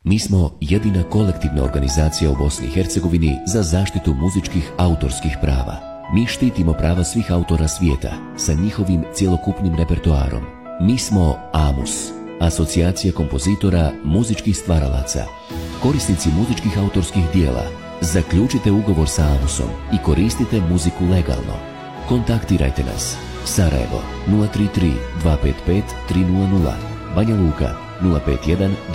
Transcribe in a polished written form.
Mi smo jedina kolektivna organizacija u Bosni i Hercegovini za zaštitu muzičkih autorskih prava. Mi štitimo prava svih autora svijeta sa njihovim cjelokupnim repertoarom. Mi smo AMUS, Asocijacija kompozitora muzičkih stvaralaca. Korisnici muzičkih autorskih dijela, zaključite ugovor sa AMUS-om i koristite muziku legalno. Kontaktirajte nas. Sarajevo 033 255 300, Banja Luka 051